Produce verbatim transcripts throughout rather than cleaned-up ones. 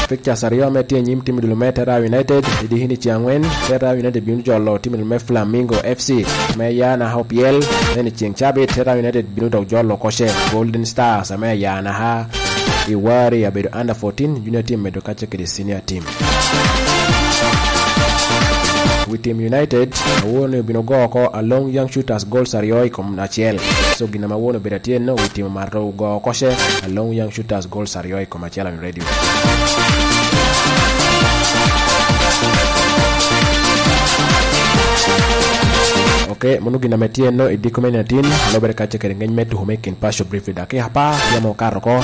Pictures ariyo metie nyim tim Dulume Terra United idi hini chiangwen Terra United binu jolo tim Dulume Flamingo F C meya na Hopiel neni chieng chabe Terra United binu dog jolo koshe Golden Stars meya na ha Iwari ya bedo under fourteen junior team medo kache kidi senior team. With Team United awone bino go ko along young shooters goals ariyo kom na chiel so gina mawone bedatien no with Team Marro go koshe along young shooters goals ariyo kom na chiel on radio. Okay, munu gina metien no idi komenatin lo bere kache kidi ngeny metu humekin pasho briefly dake hapa ya mo karko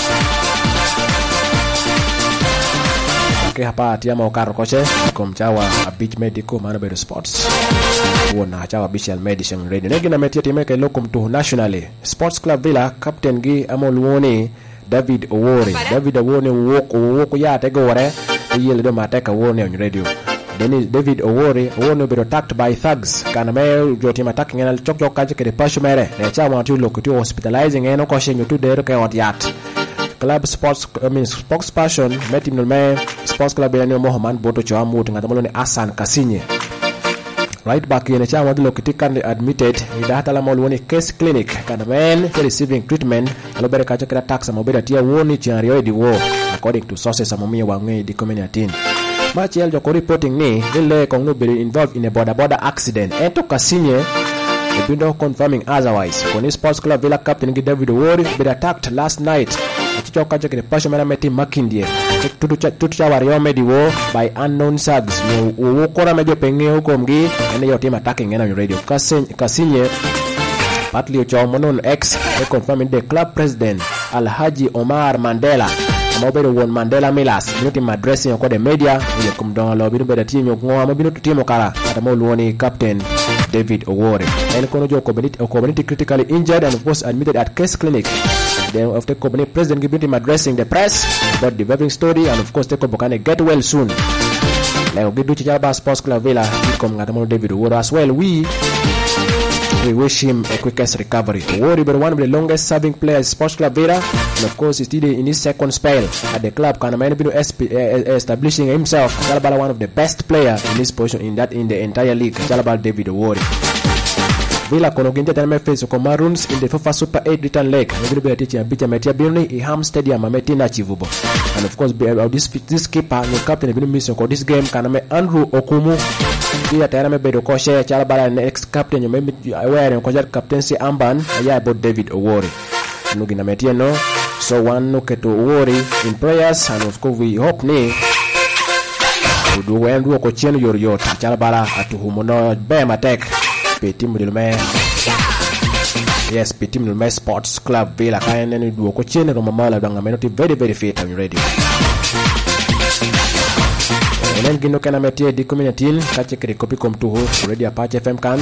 ke hapa tia mau karo koche kom chawa beach medical mana bedo sports wona chawa Bishal Medicine radio negi na metia time ke lokum to nationally Sports Club Villa captain gi amolwoni David Owori David Owori woko woko ya te gore yele do mateka woni on radio Dennis David Owori woni bedo attacked by thugs kana me joti attacking en chok chok kaje ke pashu mere ne chawa tu lokuti hospitalizing en ko shenyo tu dero ke odiat Club Sports I mean Sports Passion metim no me Sports Club ya Mohamed Boto Chamu tingatamolo ni Hassan Kasinye right back in chama de lokitikan admitted ni data la molwoni case clinic kana men receiving treatment alobere kacha kra tax mobile tia woni chiario di wo according to sources amomia wangwe di community match yel joko reporting ni le kongno be involved in a border border accident ento Kasinye the window confirming otherwise Koni Sports Club Villa captain David Owori been attacked last night Chichoka jake pasho mera meti Makindie tutu tutu cha wario mediwo by unknown thugs no wokora mejo penge huko mgi ene yo team attacking ena radio Kasinye partly cho monon ex confirming the club president Alhaji Omar Mandela amobero won Mandela Milas noti addressing ko the media ile kumdon lo binu beda team yo ngwa mabinu team kara atamo luoni captain David Owori and kono jo community community critically injured and of course admitted at case clinic. Then of the company president giving him addressing the press about the developing story and of course the company get well soon. Like we do Chichaba Sports Club Villa come Ngatamono David Owori as well. We we wish him a quickest recovery. Owori but one of the longest serving players Sports Club Villa and of course he's still in his second spell at the club. Can been establishing himself Jalabala one of the best player in this position in that in the entire league. Jalabala David Owori. Villa kono ginja tena face ko Maroons in the FIFA Super eight return leg. We will be teaching bicha metia Birni Iham Stadium ametina chivubo. And of course this this keeper no captain been missing ko this game kana me Andrew Okumu. Dia tena me bedo ko share Chalabala next captain you may aware ko jar captaincy amban aya about David Owori. No gina metia no. So one no keto Owori in prayers and of course we hope ni udu wendu ko chenu yoriyota Chalabala atuhumono be matek. Petit Dulume yes Petit Dulume Sports Club Villa kaene ni duo ko chene ro mamala danga menoti very very fit on radio enen gino kana metie di community kache kri copy kom to radio Apache F M kan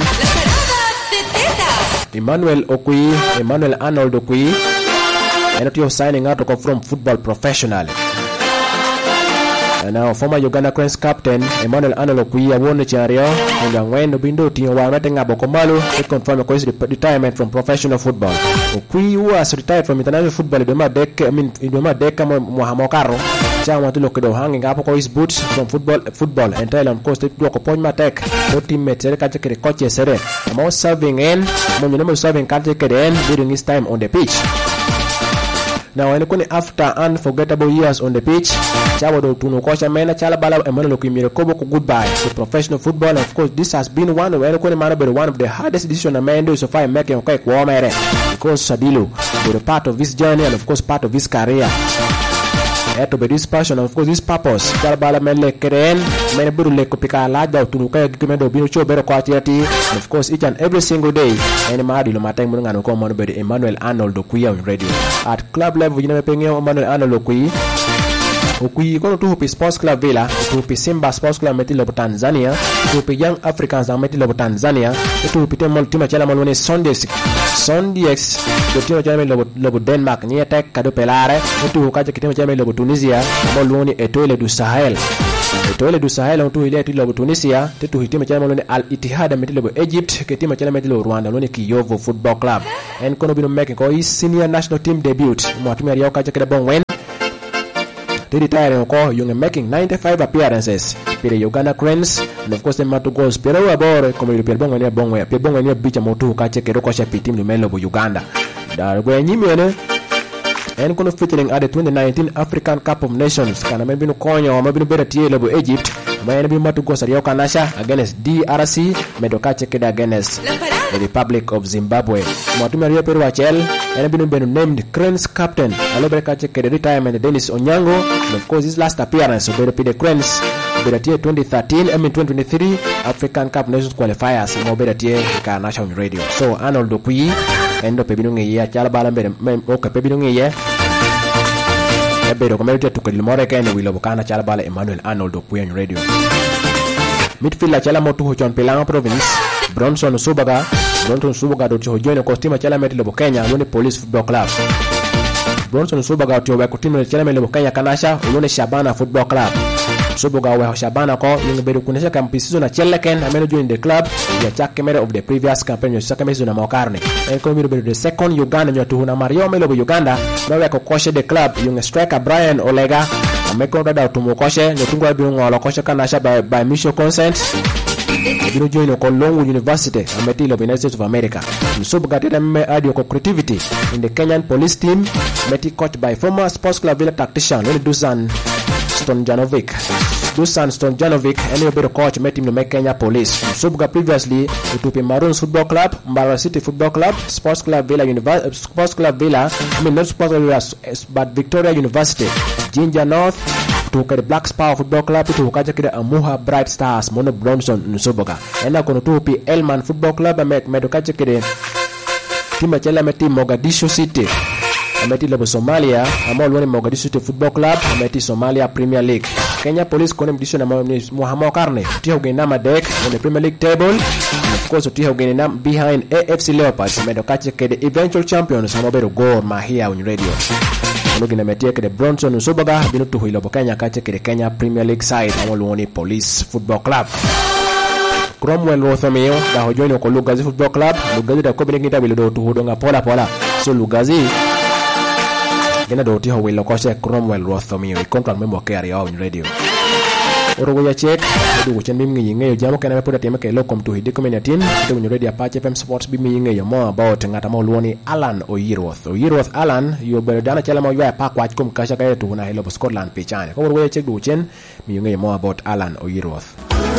Emmanuel Okui Emmanuel Arnold Okui enoti signing out from football professional. And now former Uganda Cranes captain Emmanuel Arnold Okui won the chario and when the window team were meeting up Bokomalu it confirmed his retirement from professional football. Okui who has retired from international football in the deck I mean in the deck Mohamokaro Chama to look at hanging up his boots from football football and tell him course to do a point matek no teammates catch the coach sere about serving in Monumento serving catch the during his time on the pitch. Now after unforgettable years on the pitch Chawa do tuno kocha mena Chalabala Emmanuel Okui kobo goodbye to professional football and of course this has been one of one of the hardest decisions a man do so far making okay because Sadilo was a part of this journey and of course part of his career. Had to be this passion and of course this purpose Chalabala mele keren mena buru le kopika lada tuno kaya gikimendo bino cho bero kwatiati and of course each and every single day any maadi lo matay mo ngano ko mo be Emmanuel Arnold Okui on radio at club level you know penge Emmanuel Arnold Okui Okui kono tu pi Sports Club Villa tu pi Simba Sports Club meti lobo Tanzania tu pi Young Africans meti lobo Tanzania tu pi temo tima chala malone Sundays Sundays tu timo chala lobo lobo Denmark ni attack kado pelare tu kaje kitimo chala lobo Tunisia malone Etoile du Sahel Etoile du Sahel tu ile tu lobo Tunisia tu hitimo chala malone Al Ittihad meti lobo Egypt kitimo chala meti lobo Rwanda lone Kiyovu Football Club and kono bino making ko his senior national team debut mo atumi ariyo kaje kede bon wen they retiring ko yung making ninety-five appearances pire Uganda Cranes, and of course the matu goals pero abore como il per bongo ne bongo per bongo ne bicha motu ka che kero ko che pitim lumelo bu Uganda da go nyimene en kono featuring at the twenty nineteen African Cup of Nations kana men binu konyo ma binu bere tielo bu Egypt bayan bi matu goals rio kanasha against D R C medoka che keda against the Republic of Zimbabwe matu mario per wachel en binu benu named Cranes captain alobre ka che keda retirement Dennis Onyango, and of course his last appearance of the Cranes Beratie twenty thirteen I mean twenty twenty-three African Cup Nations qualifiers mo Beratie ka National Radio. So Arnold Okuyi endo pebinunge ya chala bala mbere o ka pebinunge ya ebero community to Kilimore ka eno wilo bokana chala bala Emmanuel Arnold Okuyi Radio. Midfielder chala motu ho John Pelanga Province Bronson Subaga Bronson Subaga do ho join ko stima chala meti lobo Kenya Lone Police Football Club. Bronson Subaga to wa kutino chala meti lobo Kenya Kanasha Lone Shabana Football Club. Subuga wa Shabana ko yung bedu kunesha kampisizo na Cheleken ameno join the club ya chake mere of the previous campaign yo saka mezo na Mokarne en ko bedu the second Uganda nyotu na Mario Melo Uganda na ko koshe the club yung striker Brian Olega ameko dada tumukoshe nyotungwa bi ngolo koshe kanasha by, by mutual consent bino join ko Longu University ameti lo United States of America. Subuga tena me adio ko creativity in the Kenyan police team meti coached by former Sports Club Villa tactician Lele Dusan Stonjanovic. Dusan Stonjanovic and a better coach met him to make Kenya Police. Subuga previously to Maroons Football Club, Mbara City Football Club, Sports Club Villa University, Sports Club Villa, I mean not Sports Club Villa, but Victoria University, Ginger North, to the Black Spar Football Club, to Kajakida Amuha Bright Stars, Mono Bronson Subuga. And now going to be Elman Football Club, I met Medokajakide, Timachela Meti Mogadishu City. Ameti lebo Somalia ambao wale Mogadishu City Football Club ameti Somalia Premier League. Kenya Police kone mdisho na Muhammad Karne tia ugeni na deck on the Premier League table, and of course tia ugeni na behind A F C Leopards medokache kede eventual champions amobero Gor Mahia on radio. Onogi na metia kede Bronson Subaga binu tu hilo Kenya kache kede Kenya Premier League side amoluoni Police Football Club. Cromwell Rothamio da hojoini ko Lugazi Football Club Lugazi da ko bengi tabilo do tu hodonga pola pola so Lugazi gena do ti ho wilo ko se Cromwell Rothamio I contract member care ya on radio. Oro ya check do chen bim ngi ngi jamo kana poda tema ke lokom to hidi community do on radio Apache F M Sports bim ngi more about ngata mo luoni Alan Oyirworth Oyirworth Alan yo be dana chala mo ya pa kwa kum kasha ka to na hilo Scotland pichane ko oro ya check do chen mi ngi more about Alan Oyirworth.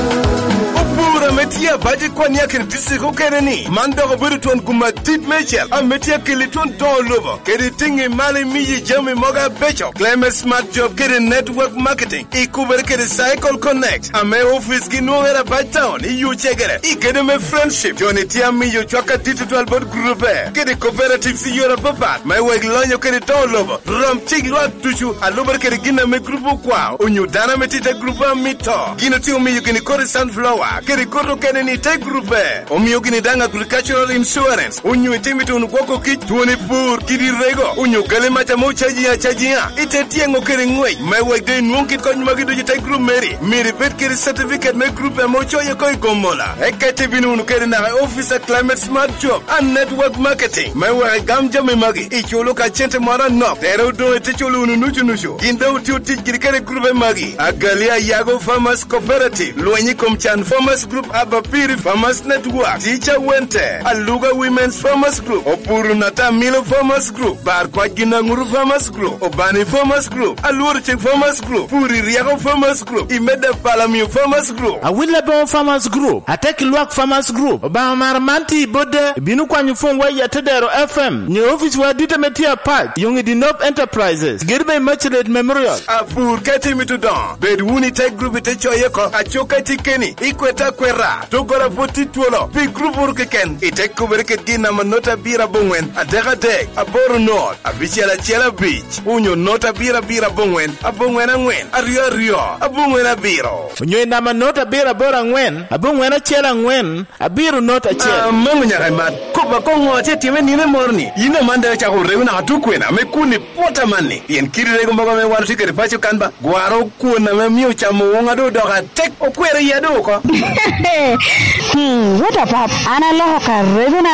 Pura metia baje kwa ni yake disi ko kereni manda ko buru ton kuma deep Michel a metia kili ton don lover kedi tingi mali miji jami moga becho Climate Smart Job kedi network marketing I kuber kedi cycle connect a me office ki no era by town I yu chegere I kedi me friendship joni tia mi yu chwaka digital board group kedi cooperative si yora papa my work lonyo kedi don lover ram chig lo tuchu a lover kedi gina me group kwa unyu dana metita group mito gina ti mi yu kini kori sunflower kedi koto kene ni te group omiyo gini danga agricultural insurance unyu timitu unukoko ki tuoni pur kidi rego unyu gale macha mo chaji ya chaji ya ite tiengo kere ngwe mewe de nunkit ko nyuma gido te group meri miri bet kere certificate me group mo choye ko ikomola ekete binu unukere na officer Climate Smart Job and network marketing mewe gamja me magi icholo ka chente mara no tero do te cholo ununuchu nushu ginda uti uti kere group magi agalia Yago Farmers Cooperative Luenyi Komchan Farmers Group Abapiri Farmers Network Teacher Wente Aluga Women's Farmers Group Opuru Nata Milo Farmers Group Bar Kwa Ginanguru Farmers Group Obani Farmers Group Alurchik Farmers Group Puri Riago Farmers Group Imeda Palamio Farmers Group Awilebon Farmers Group Ateki Luak Farmers Group Obama Manti Bode Binu kwa nyufungwa ya Tedero F M Nye office wa Dita Metia Park Yungi Dinop Enterprises Girbe Merchant Memorial Apur Kati Mitudon Bedwuni Tech Group Itecho Yeko Achoka Tikeni Ikweta Kwera Togora Poti Tuolo Pi Group Urkeken Itek Kubereket Gina Manota Bira Bongwen Adega Dek Aboru North Abichela Chela Beach Unyo Nota Bira Bira Bongwen Abongwen Angwen Ario Rio Abongwen Abiro Unyo Nama Nota Bira Bora Ngwen Abongwen Chela Ngwen Abiru Nota Chela Mungu Nyakaimat Kupa Kongo Time Nine Morni Yine Manda Chako Reuna Hatukwena Mekuni Pota Mani Yen Kiri Rego Mbaga Me Wano Tikere Pacho Kanba Guaro Kuna Me Miu Chamu Wongado Doga Tek Okwere Yadoko Hmm, what about Anna Lohoka Revena Keken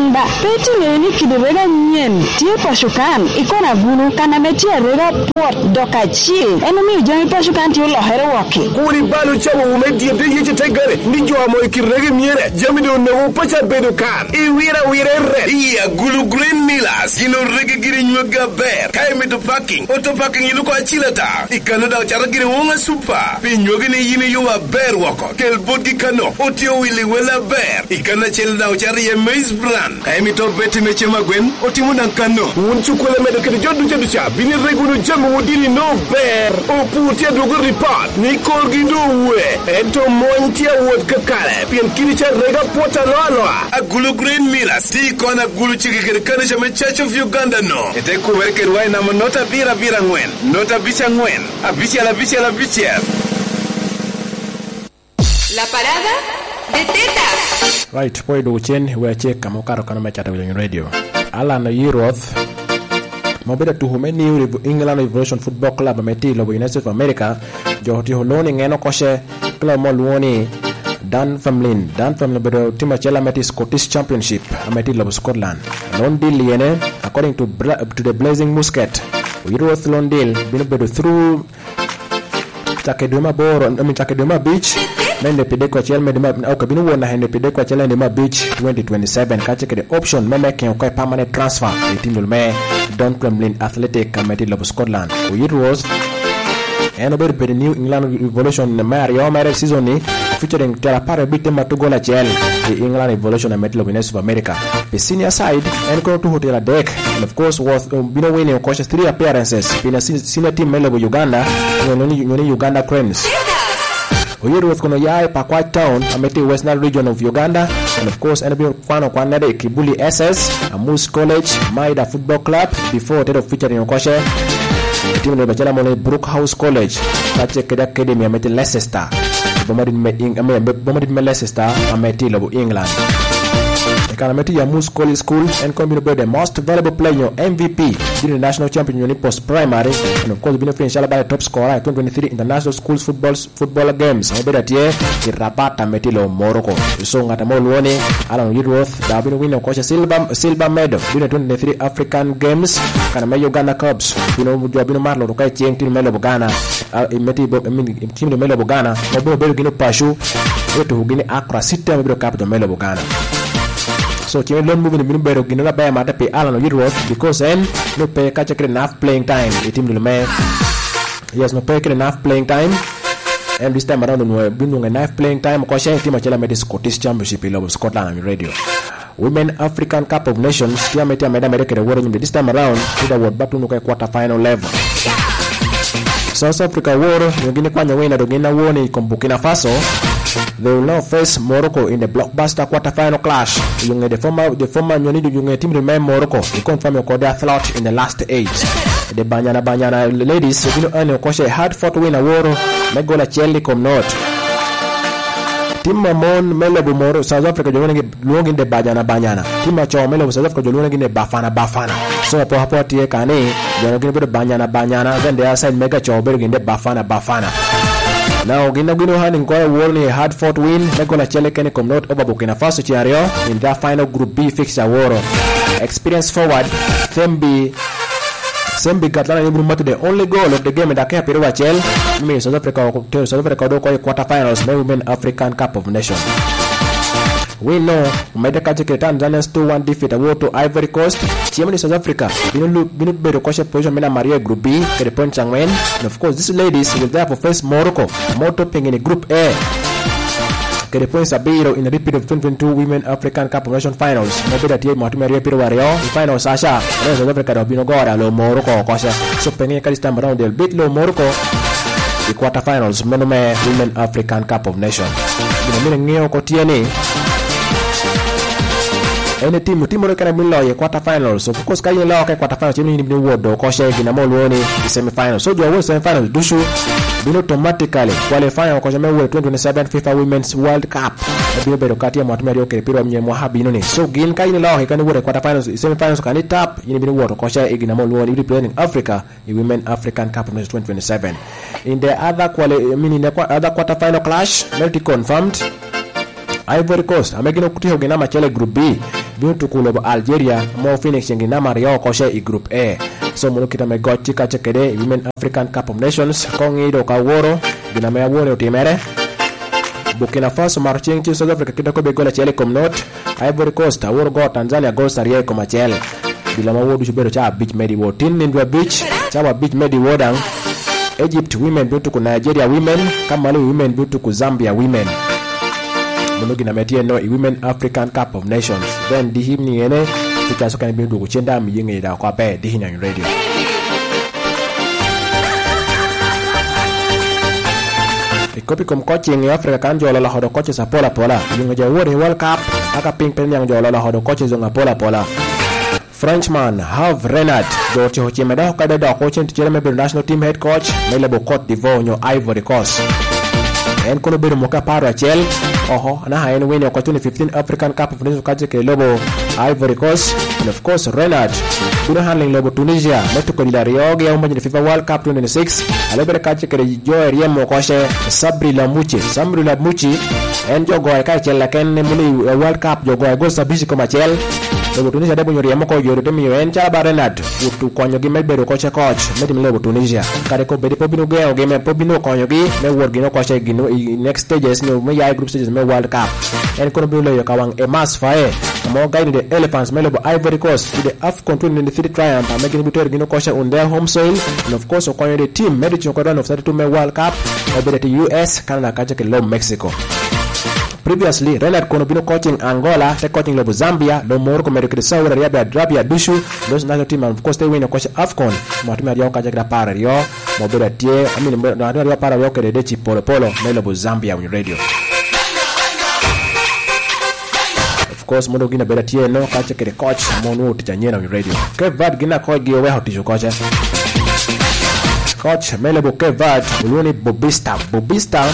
nyien ba peti ni kidorega nyien tie pasukan ikona gulu kana metia rega port dokachi enumi jami pasukan tie lohere woki kuri balu chawo umedi de yeje tegare ni jo amo ikirege miere jami do no pacha bedo kan i wira wira re iya gulu green milas ino rege giri nyuga ber kai meto parking auto parking ilu ko achilata ikano da chara giri wonga super pi nyoge ni yini yuwa ber wako kel bodi kano otio wili wela ber ikana chel da chara ye maize brand kai meto beti meche magwen otimu nan kano un chukole medo kede jodu jodu cha bini regu no jamu wodini no ber o putia dogo report ni kolgi do we ento montia wod kakale pien kini cha rega pota loa a gulu green milas ti kona gulu chiki kede kane cha Church of Uganda no ete kumereke ruai na nota bira bira ngwen nota bicha ngwen a bicha la bicha la bicha la parada de tetas. Right, boy do chen we check kama karo kana mechata kwenye radio. Alan Yeroth mobile to humeni England Revolution Football Club ameti lobo United of America johoti holoni ngeno koshe club molwoni Dan Famlin Dan Famlin bedo tima chela meti Scottish Championship ameti lobo Scotland loan deal yene according to to the Blazing Musket Yeroth loan deal bino bedo through Takeduma Boro I mean Takeduma Beach nende pideko chel medima au kabinu wona hende pideko chel ndema beach twenty twenty-seven kache kede option meme ken ko permanent transfer e timul me Don Kremlin Athletic Committee lobo Scotland it was and about the New England Revolution Mario Mare season ni featuring Terapare big team to gola chel the England Revolution Committee lobo of America the senior side and go to hotel deck and of course was um, bino winning coaches three appearances in a senior team lobo Uganda nyoni Uganda Cranes Oyeru was kono yai Pakwai Town ameti Western region of Uganda and of course N B A kwano kwa nade Kibuli S S Amus College Maida Football Club before tedo featuring okoshe timu ne bachala mole Brookhouse College kache keda academy ameti Leicester bomadi me ame bomadi me Leicester ameti lobo England Economity ya Moose College School and community the most valuable player M V P during the national championship post primary and of course been finished by the top scorer twenty twenty-three international schools football football games obeda tie irapata metilo Morocco so ngata molwoni Alan Yeroth da been winner coach silver silver medal during the twenty twenty-three African games kana me Uganda Cubs bino mujwa bino marlo rokai tieng team melo Ghana imeti team melo Ghana obo belo gino pashu wetu hugini Accra City melo capital melo Ghana. So team loan moving in Bero Ginola by Mata pay Alan Yeroth because then no pay catch enough playing time. The team will make yes no pay enough playing time. And this time around we been enough playing time. Because team actually made the Scottish Championship in Scotland on radio. Women African Cup of Nations team made America America the world this time around to the world battle no quarter final level. South Africa war wengine kwanya wena dogena woni Burkina Faso. They will now face Morocco in the blockbuster quarter-final clash. Young the former the former Nyonido Young team remain Morocco. They confirm your their slot in the last eight. The Banyana Banyana ladies will earn a coach a hard-fought win a war. Megola Chelly come not. Team Mamon Melabo Moro South Africa long in the Banyana Banyana. Team Macho Melabo South Africa long in the Bafana Bafana. So Pohapo Tie Kane, they're going to be the Banyana Banyana. Then they are side Mega Choberg in the Bafana Bafana. Now Gina Gino had in Goya won a hard fought win. Megola Chele can come not over Burkina Faso Chiario in their final Group B fixture war. Experience forward Thembi Sembi Gatlana Ibrumat the only goal of the game in the Cape Chel. Me South Africa South Africa do quarterfinals the Women African Cup of Nations. We know Medaka Tanzania's two one defeat award to Ivory Coast. Germany South Africa Binu Binu Bedo Kosha position Mena Maria Group B ke the point Changwen. And of course these ladies will therefore face Morocco more topping in the Group A ke the point Sabiro in the repeat of twenty twenty-two Women African Cup of Nations finals. Maybe that year Mahtima Maria Piro Wario the final Sasha South Africa do Bino Gora lo Morocco Kosha so pengen this time around they'll beat lo Morocco the quarterfinals Menome Women African Cup of Nations. Bino mine ngeo ko tiene any team team ro kana milo ye quarterfinals so of course kaye law ka quarterfinals ni ni world ko she gina mo luoni semifinals so do we semifinals dushu bino automatically qualify ko jame we twenty twenty-seven FIFA Women's World Cup bino bedo kati ya mwatuma rio kerepiro mnye mwa habino ni so gin kaye law ka ni we quarterfinals semifinals ka ni tap ni bino world ko she gina mo luoni we playing Africa the Women African Cup of Nations twenty twenty-seven in the other quali I mean in the other quarterfinal clash multi confirmed Ivory Coast amegino kuti hogena machele Group B bintu kulo Algeria mo Phoenix yengi na Mario koshe i group A so muno kita me gochi ka chekede Women African Cup of Nations kongi do ka woro gina me woro otimere Burkina Faso marching to South Africa kita ko be gola chele komnot Ivory Coast aworo go Tanzania go sarie ko machel bila mawodu shubero cha beach medi wotin ndwa beach cha beach medi wodang Egypt women bintu ku Nigeria women Kamaru women bintu ku Zambia women Munogi na metie no Women African Cup of Nations then di himni ene tika soka ni bintu ku chenda mi yenge da kwa pe di hinya radio Ikopi kom coaching Africa kan jolo la hodo coaches apola pola yunga jawori World Cup aka ping pen yang jolo la hodo coaches zonga pola pola Frenchman Hervé Renard George Hochimeda kada da coaching to Jeremy national team head coach Melebo Cote d'Ivoire nyo Ivory Coast en kono biru moka para chel oho na haen win ko twenty fifteen African Cup of Nations kaje ke lobo Ivory Coast and of course Renard kuno handling lobo Tunisia metu ko dilario ge umma FIFA World Cup twenty twenty-six alebere kaje ke joer yemo ko she Sabri Lamuchi Sabri Lamuchi en jogo ay ka chel la ken muli World Cup jogo ay go sabisi ko machel lobo Tunisia de bonyo yemo ko yoro de mi en cha ba Renard utu konyo gi medbedo ko che coach medim lobo Tunisia kare ko bedi pobino ge o ge me pobino konyo gi me worgino ko che gino next stages no me ya group stages me World Cup en kono bi lo yo kawang e mas fae mo guide the Elephants melebo Ivory Coast to the AFCON twenty twenty-three triumph and making bitor gino kosha on their home soil and of course okonyo the team made it run of thirty-two me World Cup over the U S Canada kaje ke lo Mexico previously Renard kono bino coaching Angola te coaching lobo Zambia lo Morocco America Saudi Arabia Arabia Dushu those national team and of course they win coach AFCON matumi ya kaje ke para yo mo bera tie I mean no ya para yo ke de chi polo polo me lobo Zambia on radio of course modo gina bera tie no kaje ke coach mo no tijanyena on radio Kevad gina coach gi we hotisho coach coach me lobo Kevad uloni Bobista Bobista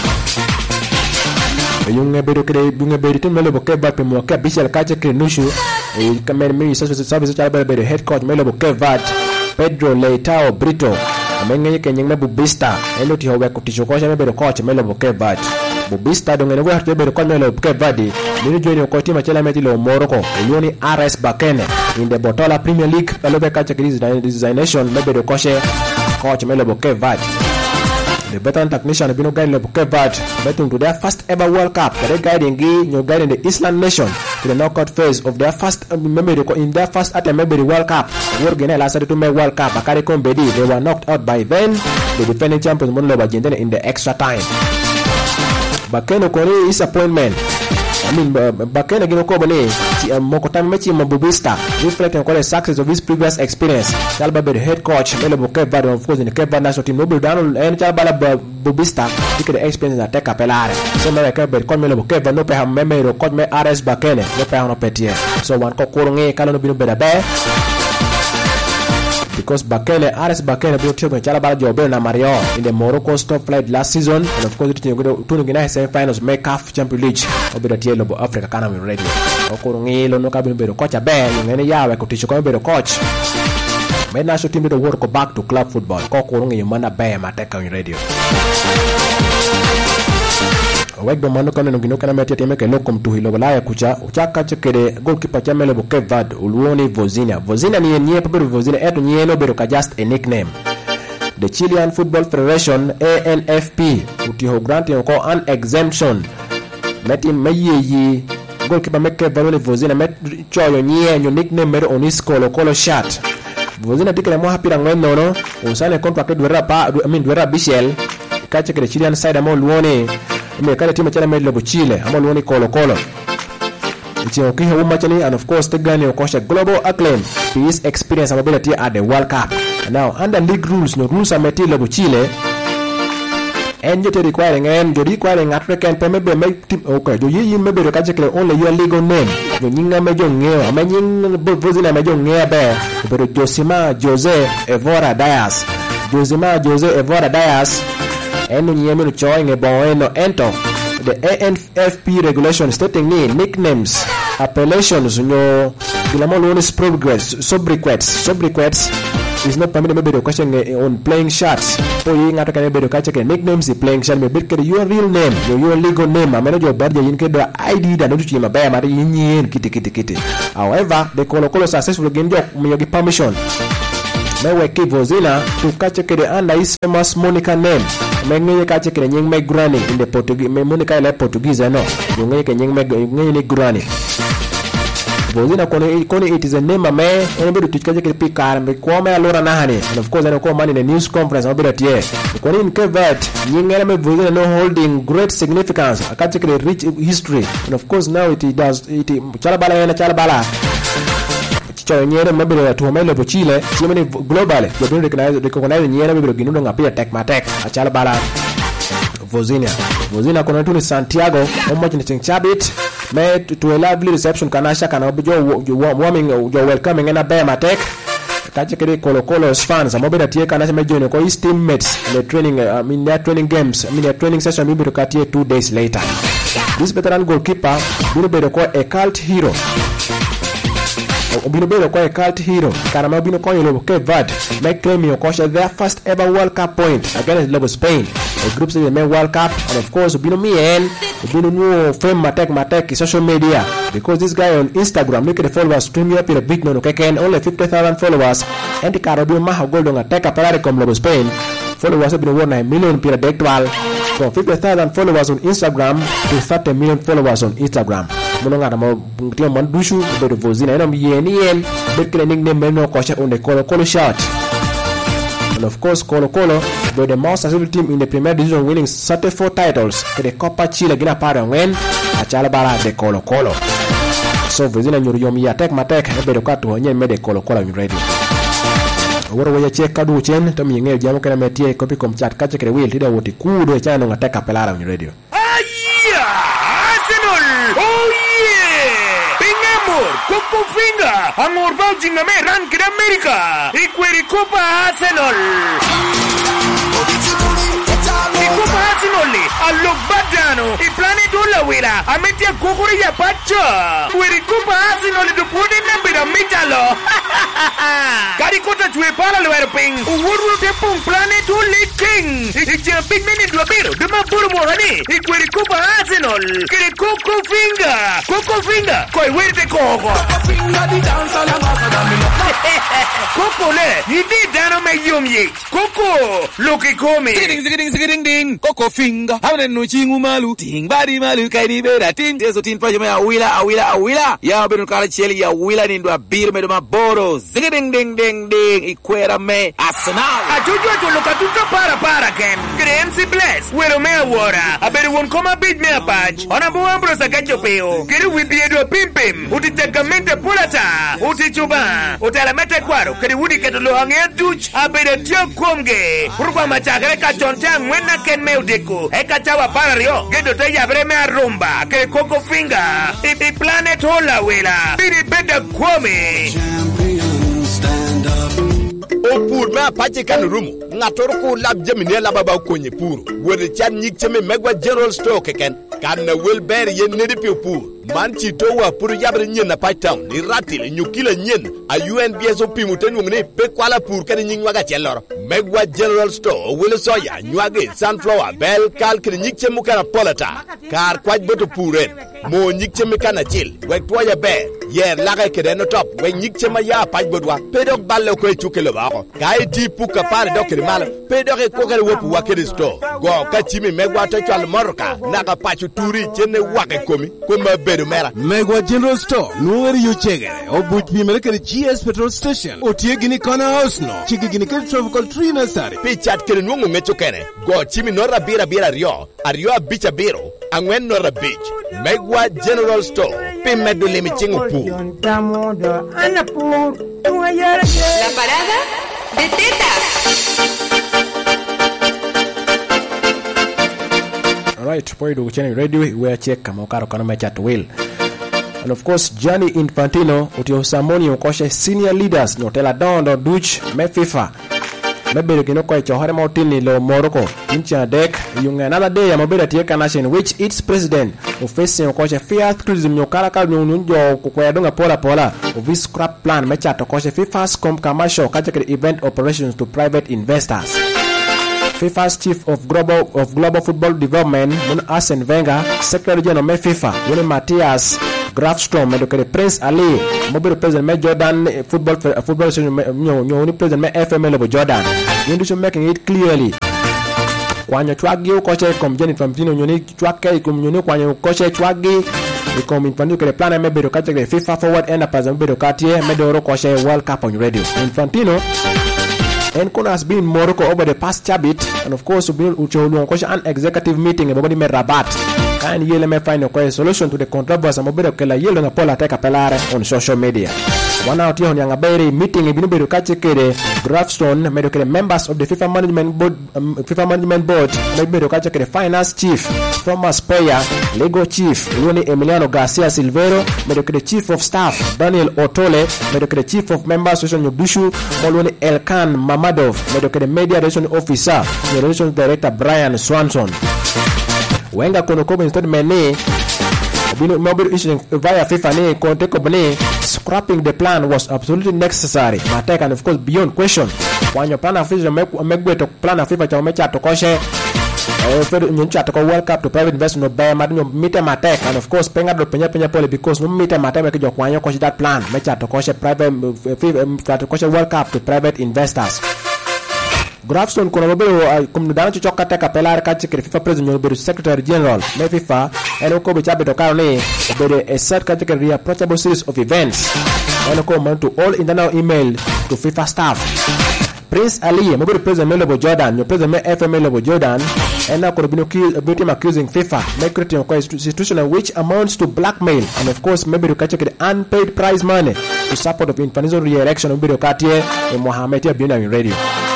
yunge bedo kede bunge bedo tin melebo Kevad pe mo ka bishal kaje ke nushu e kamen mi service service cha bedo head coach melebo Kevad Pedro Leitao Brito amenge ke nyenge Bobista eloti hobe kutisho coach bedo coach melebo Kevad Bobista dongene we harte bedo coach melebo Kevad ni joini ko tima chela meti lo Morocco yoni R S Bakene in the Botola Premier League pelobe kaje ke designation bedo coach coach melebo Kevad the veteran technician bino guide le Kevad betting to their first ever World Cup they guiding gi no guiding the Island nation to the knockout phase of their first uh, memory in their first attempt memory World Cup world gene last to make World Cup akari kombedi they were knocked out by then the defending champions Monlo Argentina in the extra time Bakeno koni disappointment I mean Bakeno gino ko bane moko time mechi Bobista reflecting on the success of his previous experience Chalba be the head coach Melebo Kevad of course in the Kevad national team Nobel Donald and Chalba Bobista he could experience that take apelare so me Kevad kon Melebo Kevad no pe ha memero coach me R S Bakene no pe ha no petie so wan ko koronge kala no bino beda be because Bakene R S Bakene be tio con Chalba jobe na Mario in the Morocco top flight last season and of course it go to ngina semi-finals make C A F Champions League obeda tie lobo Africa kana we ready okorongilo no kabino bedo coach abe ngene yawe kuticho ko bedo coach me national team do work back to club football ko korongi mana be mateka on radio wek do mano kana ngino kana meti teme ke lokom tu hilo balaya kucha uchaka chekere goalkeeper cha Melebo Kevad ulwoni Vozina Vozina ni nye paberu Vozina eto nye no bedo ka just a nickname the Chilean Football Federation A N F P utiho grant ko an exemption meti meyeyi goalkeeper make Kevad Vozina met choyo nye nyo nickname mere onis kolo kolo shot Vozina tikele mo hapira ngweno no usane contract dwera pa I mean dwera Bichel kache ke Chilean side amo luone me kale timu chana medlo Chile amo luone kolo kolo ichi okihe umachani and of course tegani okosha global acclaim his experience and ability at the World Cup now under league rules no rules are metilo Chile and you requiring and you requiring African pemebe make team okay do you maybe the kaje only your legal name you nyinga mejo ngeo amenyin Vozina mejo ngea be pero Josima Jose Evora Dias Josima Jose Evora Dias enu nyemelo choinge boeno ento the A N F P regulation stating ni nicknames appellations no bilamolo ni progress sobriquets sobriquets is not permitted maybe the question on playing shots. Po yi ngato kan maybe the catch nicknames the playing shot maybe ke your real name, your, your legal name. Ameno jo barja yin ke do I D da no tu ma ba ma yin yin kiti kiti kiti. However, the Colo Colo successful game jo me yogi permission. Me we keep Vozina to catch the under his famous Monica name. Me ngi catch ke nying me granny in the Portuguese. Me Monica ile Portuguese no. Yo ngi ke nying me ngi ni granny. Vozina kone kone it is a name me anybody to catch ke pikar me ko me allora nahani. And of course I ko man in a news conference about that here. Kone in Kevet nying me Vozina no holding great significance. Catch ke rich history. And of course now it does it chalabala na chalabala. Nyere mabiro to mele po Chile chimene globally we been recognize recognize nyere mabiro ginundo ngapia tek matek achala bala Vozina Vozina kono tuni Santiago omo chini chabit me to a lively reception kanasha kana jo warming jo welcoming na be matek kache kede Colo Colo's fans amobeda tie kanasha me join ko his teammates in the training uh, I mean their training games I mean their training session mabiro katie two days later. This veteran goalkeeper biro ko a cult hero Obino Belo ko a cult hero. Karama bino ko yelo ke vad. Make claim yo ko their first ever World Cup point against Lobo Spain. A group stage the World Cup and of course Obino Mien Obino new fame matek matek social media because this guy on Instagram look at the followers stream up in a big no keken only fifty thousand followers and the Caribbean maha gold on attack a parade com Lobo Spain. Followers have been one nine million per dectual from fifty thousand followers on Instagram to thirty million followers on Instagram. Mononga mo ngtia mandushu bedo Vozina eno yeni yen bekle nickname no kocha on the Colo Colo shot. And of course Colo Colo were the most successful team in the Premier Division winning thirty-four titles to the Copa Chile gina para when achala bala de Colo Colo. So Vozina nyuri yomi ya tek matek bedo katu onye me de Colo Colo in radio. Woro waya check kadu chen to mi ngel jamu kana metie copy com chat kache kre will tida woti kudo chano ngateka pelara in radio. Coco Finger, amor vouching a me rank in America. Equity Copa Arsenal. Copa Arsenal, a lo badano, e planeto la wera, a metia cocoria pacha. Queri Copa Arsenal to put in them with a metalo. Caricota to a parallel ping, who would have pung planeto late king. It's a big minute to a bit, the Mapuru Mohani, Equity Copa Arsenal, Kiri Coco Finger, Coco Finger, Koi where the coco. Coco le, you did down me yum ye. Coco, look at come. Sitting, sitting, sitting, ding. Coco Finger. Haven't no chingu malu. Ting body malu kaini bera ting. There's a tin pajama a willa, a willa, a willa. Ya been caracheli a willa into a beer made my boros. Ding ding ding ding. Iquera me Arsenal. A juju to look at tuta para para ken. Creensi bless. Wero me a water. A better one come a bit me a patch. On a boambros a gacho peo. Get it with the edo pim pim. Uti tekamenta pulata. Uti chuba. Utala mete kwaro. Keri wudi ketolo hangia duch. A better tio komge. Urwa machakre kachonchang wena ken me udeko. Eka chawa para rio. Gedo te yabre me a rumba. Keri Coco Finger. Ipi planet hola wela. Biri beda kwame. O pur ma pache kan rumu ngator ko lab jemine la baba ko ni pur wori chan nyik cheme megwa general store keken kan na welber yen ne de pur man ci to wa pur yabre nyen na paitam ni ratil nyukila nyen a U N B S o pimu ten ngene pe kwala pur kan nying waga chelor megwa general store wele soya nyuage sunflower bel kal kan nyik chemu kana polata kar kwaj boto puren mo nyik cheme kana chil we toya be yer laga kede no top we nyik chema ya paj bodwa pedok balle ko chukelo ba ko kai di puka pare dokere mal pedok ko kele wopu wakere store go ka chimi megwa to chal morka naga pachu turi chene wake komi ko ma bedo mera megwa general store no eri yo chegere obuch bi mele kede G S petrol station otie gini corner house no chigi gini kede tropical tree nursery pichat kele no ngecho kene go chimi no rabira bira rio ario bicha biro angwen no rabich megwa general store pimedo limi chingu pu La parada de tetas. Alright, poi do channel radio we check kama ukaro kana mecha to will. And of course Gianni Infantino utio samoni ukoshe senior leaders no tela dondo Dutch me FIFA. mebedo kino ko chohore mautini lo Morocco incha dek yung another day amabeda tie kanashin which its president ofacing ko fair tourism nyokala ka nyunjo ko yadonga pola pola of scrap plan mecha to ko FIFA's commercial category event operations to private investors. FIFA's chief of global of global football development Mun Arsene Wenger, secretary general of FIFA William Matthias Grafstrom, medokere Prince Ali, mobile president me Jordan football football nyo nyo president me F M L Jordan. Yindu making it clearly. Kwanyo twagi ukoche kom Jenny Famtino nyoni twake kom nyoni kwanyo ukoche twagi ikom infantino kele plana me bedo kache FIFA forward enterprise me bedo katie me do koche World Cup on radio. Infantino and Kona has been in Morocco over the past bit, and of course, we'll be an executive meeting about the Rabat. And you'll may find a solution to the controversy about the Yellow and Pola Teka Pelare on social media. One out here on Yangaberi meeting in Binuberu Kachekere, Grafstone, medical members of the FIFA Management Board, um, FIFA Management Board, Mediberu Kachekere Finance Chief, Thomas Poya, Lego Chief, Luni Emiliano Garcia Silvero, medical Chief of Staff, Daniel Otole, medical Chief of Members Association Bushu, Moluni Elkan Mamadov, medical Media Relations Officer, the Relations Director Brian Swanson. Wenga Konokobo instead many mobile issuing via FIFA ne Konteko Bene, scrapping the plan was absolutely necessary. Matek and of course beyond question. When your plan of FIFA make to plan of FIFA to make to koshe uh World Cup to private investment by Madino Mite Matek and of course Penga do Penya Penya Poli because no Mite Matek make your kwanyo koshe that plan make to koshe private to koshe World Cup to private investors. Grafstone kuna mabelo kumdana chochoka teka pelare kachi kiri FIFA president nyobero secretary general me FIFA eno ko bichabe to kane bere a set kachi kiri approachable series of events eno ko man to all internal email to FIFA staff. Prince Ali mabelo president Melo Jordan no president me F M L Jordan eno ko bino bino accusing FIFA make creating a institution which amounts to blackmail and of course maybe to kachi kiri unpaid prize money to support of Infantino re-election mabelo katie e Mohamed Abdina in radio.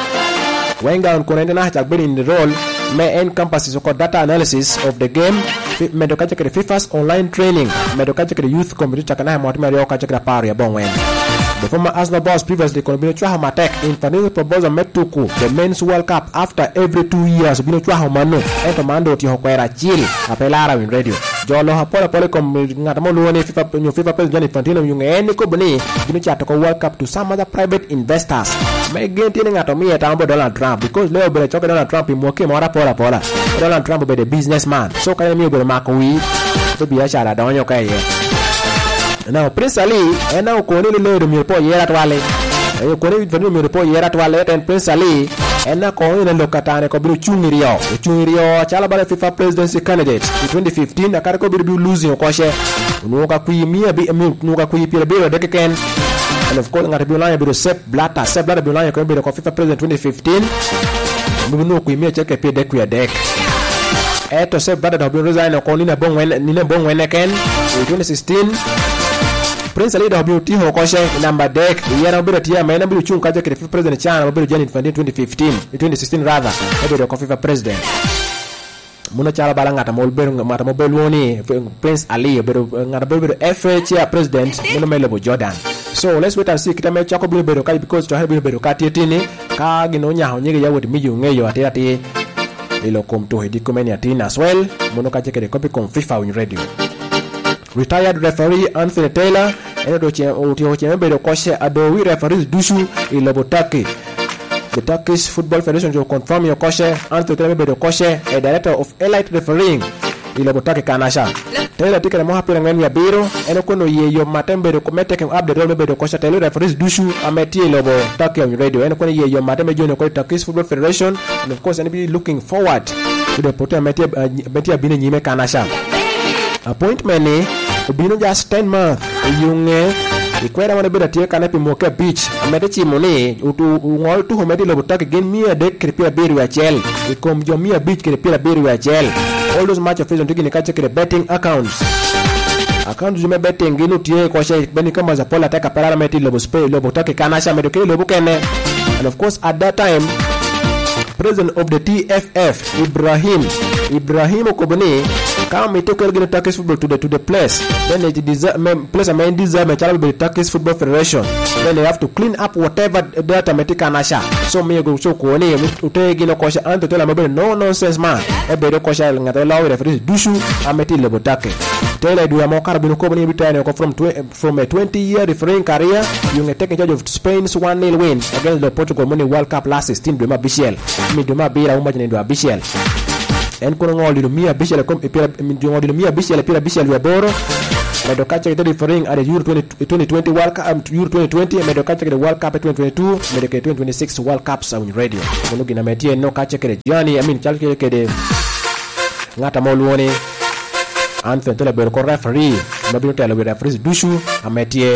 Wenger on Konendana has been in the role may encompasses data analysis of the game, Medokachak FIFA's online training, Medokachak youth community Chakana Motimario Kachaka Paria Bonwen. The former Arsenal boss previously combined Chahamatek in Fanil proposal Metuku, the men's World Cup after every two years, Bino Chahamano, and Commando Tihoquera Chili, Apelara in radio. Jolo Hapola Polecom Natamoluani FIFA new FIFA President Infantino Yung and Nicobani, Bino Chatako World Cup to some other private investors. Make getting at me at Donald Trump because Leo Bele Donald Trump in Moki Mora Pola Pola. Donald Trump be the businessman. So can you be Marcoui to be a shara down your career. Now Prince Ali and now Connie Lord Mirpo Yera Twale. You couldn't even report Yera Twale and Prince Ali and now Connie and Locatane Kobu Chungirio, Chungirio, Chalabara FIFA presidency candidate in twenty fifteen. The Carco will be losing your Koshe. Nuka Kui Mia be a Nuka Kui Pirabiro Decacan. And of course, I'm going to be Sepp Blatter. Sepp Blatter will be the FIFA president twenty fifteen. We know we may check a pay deck with a deck. Eto Sepp Blatter will be resigned on Nina Bongwen, Nina Bongwen again in twenty sixteen. Prince Ali W T Hokoshe number deck. The year of the year, my number two Kajak FIFA president China will be Janet in twenty fifteen, twenty sixteen rather. Maybe the FIFA president. Muna chala balanga tamolber matamobelwoni Prince Ali beru ngadaberu F A chair president muna Melo Jordan. So let's wait and see kitame chako bilo beru kai because to have bilo beru kati etini ka ginonya honyege yawo timiyu ngeyo atati ilo komto hedi komeni atina as well muna kacheke de copy con FIFA on radio. Retired referee Anthony Taylor eno doche otioche beru koshe adowi referees dushu ilobotaki. The Turkish Football Federation to confirm your koshe Anthony Taylor beru koshe a director of elite refereeing ilobotaki kanasha. Taylor tika na mohapi ngani ya biro eno kono ye yo matembe do comete up the role bedo kosha Taylor referees dushu ameti lobo Turkey on radio eno kono ye yo matembe jono ko Turkish Football Federation and of course anybody looking forward to the potential ameti ameti abine nyime kanasha. Appointment ni bino just ten months yunge ikwera wana beda tie kana pimoke beach amete chimoni utu ngol tu homedi lobotaki gen mia de kripia beru ya chel ikom jo mia beach kripia beru ya chel. All those match officials tiki nikache kile betting accounts accounts jume betting ginu tie kwa shay beni kama za pola taka parala meti lobo spray lobo take kanasha medokele lobo kene. And of course at that time president of the T F F Ibrahim Ibrahim Okoboni come to get Turkish football to the to the place. Then it deserve place a main deserve a challenge with the Turkish Football Federation. Then they have to clean up whatever that America nasha. So me go so kuone utegi no kosha anto tola mabele no nonsense man. Ebe do kosha ngata lawo referee dushu ameti lebotake. Tele do amokara bino Okoboni return from from a twenty year refereeing career. You get taking charge of Spain's one nil win against the Portugal Money World Cup last sixteen Duma Bichel. Mi Duma Bira umajine do Bichel. En kono ngol di mia Bichel kom e pira mi ngol di mia Bichel pira Bichel we boro. Medo kacha ke refereeing at the Euro twenty twenty World Cup um, Euro twenty twenty medo kacha ke the World Cup twenty twenty-two medo ke twenty twenty-six World Cup sa radio. Kono gina metie no kacha ke Gianni I mean chal ke ke de ngata moluone Anthony tele bero ko referee mabino tele be referee dushu ametie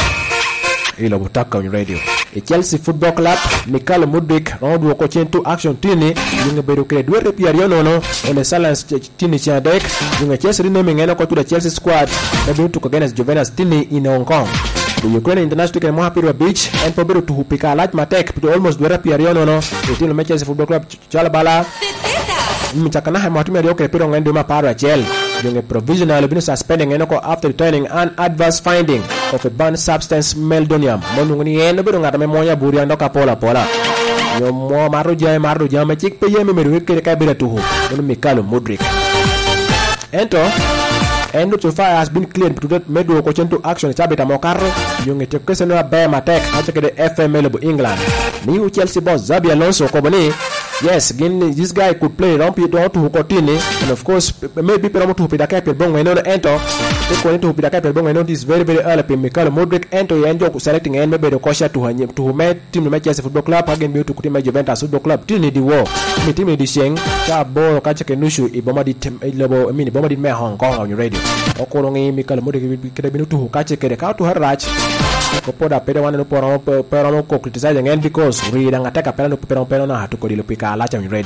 ilo butaka on radio. E Chelsea Football Club Mikhail Mudryk round wo ko cento action tini yunga bedo kre dwere piario nono on silence tini cha deck yunga Chelsea renaming eno ko to the Chelsea squad bedo to against Juventus tini in Hong Kong. The Ukraine international ke mo happy beach and pobero to hupika lat matek to almost dwere piario nono e tino Chelsea Football Club chalabala mchakana ha matumi rio ke pero ngende ma para Chelsea yung provisional been suspending enoko after returning an adverse finding of a banned substance meldonium monungni eno bero ngata memoya buri andoka pola pola yo mo maru jay maru jam chik pe yeme meru ke ka bela tuhu no Mikhail Mudryk ento endo so far has been cleared to that medo ko chento action chabeta mokarro yung te keseno ba matek acheke de F M L bu England ni Chelsea boss Xabi Alonso ko bani. Yes, again, this guy could play around Peter to Hukotini, and of course, maybe Peromo to Pidaka Pelbong and enter. According to Pidaka Pelbong, I know this very, very early. Mikhail Mudryk enter and selecting and maybe the Kosha to him to who made team Manchester Football Club again to Kutima Juventus Football Club till the war. Me team the Sheng, Chabo, Kachakanushu, Iboma di Lebo, I mean, Iboma di Me Hong Kong on your radio. Okorongi, Mikhail Mudryk could have been to Kachaka out to her ratch. Kopoda Pedawan and Perono criticizing and because read and attack a Perano Perona to Kodilopika. Ready.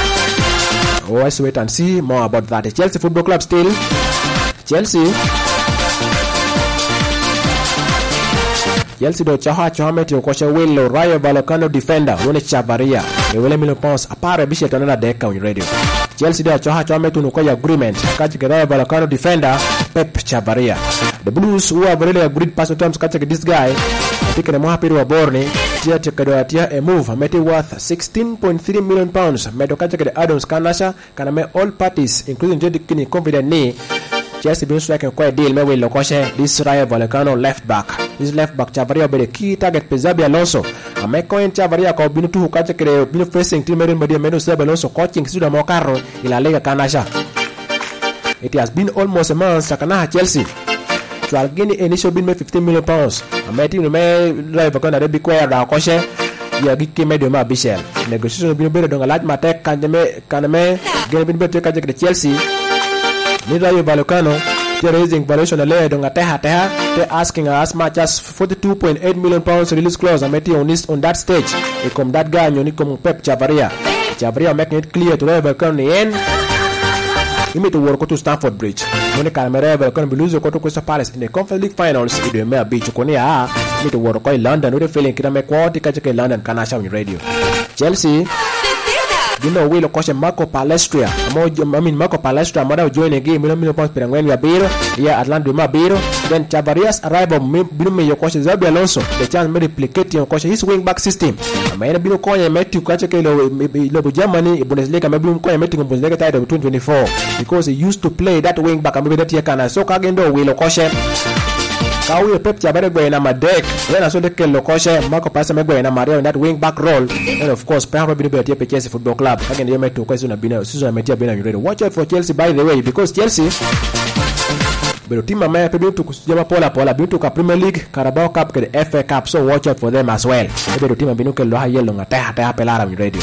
Oh, let's wait and see more about that. Chelsea Football Club still. Chelsea. Chelsea do chaha chaha to kosha Willow Rayo Vallecano defender Rone Chavaria. E wele million pounds apare bishe tanana deka on radio. Chelsea do chaha chaha to no agreement. Kachi Rayo Vallecano defender Pep Chavaria. The Blues who have really agreed past terms kachi this guy. I think the happy to Borne. Tia Chekadoatia a move made worth sixteen point three million pounds. Medokacha the Adams Kanasha can make all parties, including Jedi Kini, confident knee. Chelsea been striking quite a deal. Maybe Lokoshe, this Rayo Vallecano left back. This left back Chavaria be the key target. Xabi Alonso. A Mekoin Chavaria called Binu to Kacha Binu facing Team Media Medu Xabi Alonso coaching Suda Mocarro in La Liga Kanasha. It has been almost a month. Sakana Chelsea. To Algini initial been made fifteen million pounds. A meeting to me live account that be quite a caution. Ya Giki Meduma Bichel. Negotiation been better than a large matek Kaname Kaname, getting better to the Chelsea. Nidayo Vallecano, they're raising valuation a layer on a teha teha. They're asking as much as forty-two point eight million pounds release clause. A meeting on this on that stage. They come that guy and you need come Pep Chavaria. Chavaria making it clear to Vallecano in the end. He made to work to Stamford Bridge. When the camera can be losing to Crystal Palace in the Conference League finals, it will be Chukonia. Made to work in London with a feeling can make quality catch London Kanasha on radio. Chelsea. You know, we'll coach Marco Palestra. I mean, Marco Palestra, mother joining a game, million pounds per when we are beer, yeah, Atlanta Mabiro. Then Chavaria's arrival, Binume, your coach Xabi Alonso. The chance may replicate your coach his wing back system. I may have been calling met to catch a kilo, Lobo Germany, Bundesliga, maybe I'm calling meeting Bundesliga title of twenty twenty-four because he used to play that wing back. I'm that year can I so Kagendo will coach him. Kawi Pep Chavaria na Madek, then I saw the Kel Lokoshe, Marco Passamego and Mario in that wing back role, and of course, probably be a Chelsea Football Club. Again, they made two questions of Bina, Susan Metia Bina. Watch out for Chelsea, by the way, because Chelsea, but team Maya to Jama Pola Pola, Butuka Premier League, Carabao Cup, the F A Cup, so watch out for them as well. Maybe the team of Binuka Loha Yellow, a Taha Pelara radio.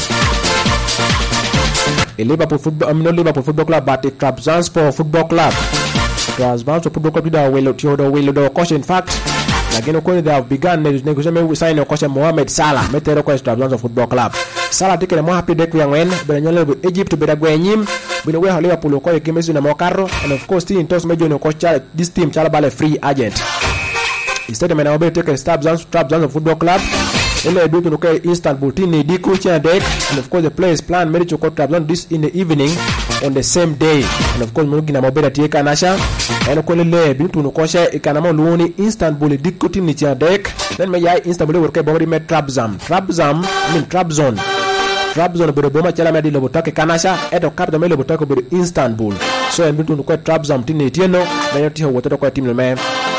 A Liverpool Football, I mean, not Liverpool Football Club, but the Trabzonspor Football Club. Trabzonspor Football Club did will Theodore will do coach. In fact, again, they have begun negotiation with signing coach Mohamed Salah. Metero coach Trabzonspor Football Club. Salah take a more happy day young men, but in Egypt to be the Guayim. We know where Liverpool call game is in Mocarro, and of course, team talks major no coach this team Chalabale free agent. Instead, I'm going to take a Trabzonspor Football Club. Ele do to look Istanbul team need coach and deck, and of course the players plan made to coach Trabzon this in the evening on the same day. And of course Munugina Mobeda Tie Kanasha and Kolele Bintu Nukosha Ikanamo Luoni Istanbul Dikutin Nitia Dek. Then may I Istanbul work body met Trabzam. Trabzam, I mean Trabzon. Trabzon bere boma chala medi lobotake Kanasha eto kapta mele lobotake bere Istanbul. So en Bintu Nukwe Trabzam tini tieno na yoti wototo kwa timu me.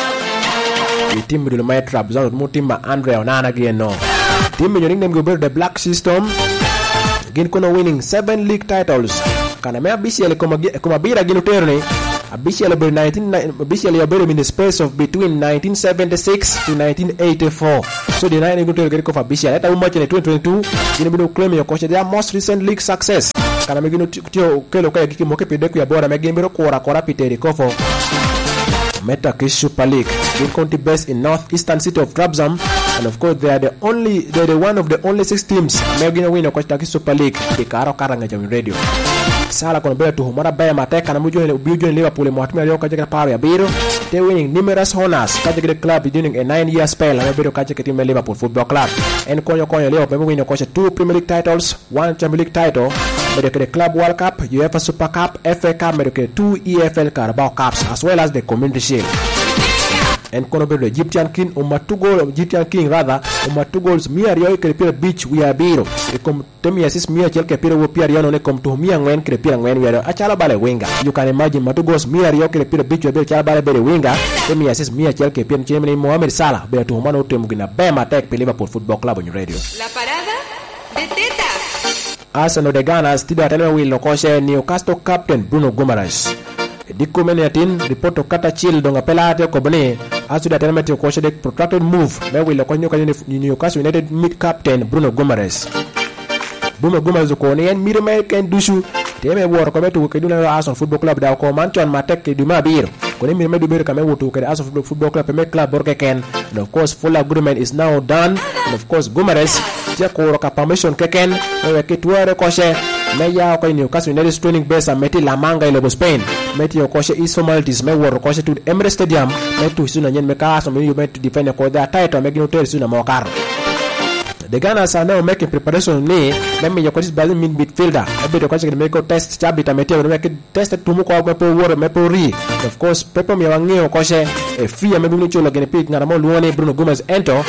Team will my Trabzon mu team ba Andre Onana gieno. Team yo nickname go bere the Black System. Gin kono winning seven league titles. Kana me abisiele koma koma bira gino terne. Abisiele bere nineteen abisiele bere in the space of between nineteen seventy-six to nineteen eighty-four. So the nine able to get off abisiele eta umache ne twenty twenty-two. Gino bino claim your coach their most recent league success. Kana me gino tio kelo kaya kiki moke pedeku ya bora me gino biro kora kora piteri kofo. Metakish Super League. They country best in northeastern city of Trabzon, and of course they are the only they are the one of the only six teams making a win of Metakish Super League. The Karo Karanga Jam Radio. Sala kono bela tu mara baya mateka na mujo ubijo Liverpool mwatimi leo kaje power ya biro. They winning numerous honors kaje the club during a nine year spell na biro kaje team Liverpool Football Club. And konyo konyo leo pembe win kocha two Premier League titles, one Champions League title. The Club World Cup, UEFA Super Cup, F A Cup, two E F L Carabao Cups, as well as the Community Shield. And kono be the Egyptian King, uma two goals, Egyptian King rather, uma two goals. Mia rio ikepira beach we are biro. Ekom temi assist mia chel kepira wo pia riano ne kom to mia ngwen kepira ngwen we are. Achala bale winga. You can imagine ma two goals mia rio kepira beach we are chala bale bere winga. Temi assist mia chel kepira chemeni Mohamed Salah be to humano temu gina bema tek pe Liverpool Football Club on radio. La parada de tetas. Arsenal de Ghana studio atene will lokoshe Newcastle captain Bruno Guimaraes. Diko meniatin report to kata chill donga pelate ko bone asuda atene meti lokoshe the protracted move me will lokonyo ka Newcastle United mid captain Bruno Guimaraes. Bruno Guimaraes ko ne en mirme ken dushu teme wor ko metu ke duna Arsenal Football Club da ko manton matek ke duma bir ko ne mirme du bir ka me wotu ke Arsenal Football Club me club borke ken. And of course full agreement is now done, and of course Guimaraes jako ka permission keken we kitwere koshe meya ko Newcastle United training base ameti La Manga ile Spain meti yo koshe is formalities me wor koshe to Emirates Stadium metu suna nyen meka so me you meant to defend ko their title me gino tel suna mokar. The Gunners are now making preparation ni me yo koshe Brazil mid midfielder ebe to koshe me ko test chabita meti me make test tumu ko me po wor me po ri of course pepo me wangeo koshe e fia me bulu cholo gene pit ngara mo luone Bruno Guimaraes ento.